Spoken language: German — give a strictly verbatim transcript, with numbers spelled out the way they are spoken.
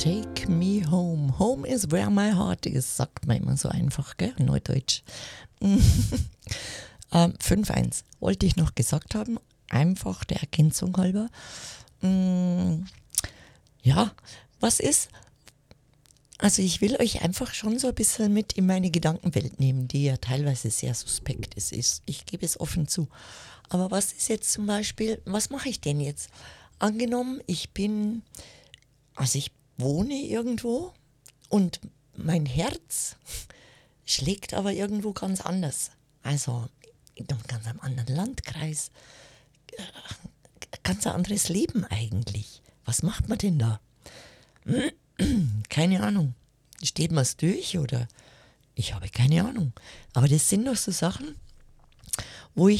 Take me home. Home is where my heart is, sagt man immer so einfach, gell? Neudeutsch. ähm, fünf eins wollte ich noch gesagt haben, einfach der Ergänzung halber. Mm, ja, was ist? Also ich will euch einfach schon so ein bisschen mit in meine Gedankenwelt nehmen, die ja teilweise sehr suspekt ist. Ich gebe es offen zu. Aber was ist jetzt zum Beispiel, was mache ich denn jetzt? Angenommen, ich bin, also ich wohne irgendwo und mein Herz schlägt aber irgendwo ganz anders. Also in einem ganz anderen Landkreis. Ganz ein anderes Leben eigentlich. Was macht man denn da? Keine Ahnung. Steht man es durch oder ich habe keine Ahnung. Aber das sind doch so Sachen, wo ich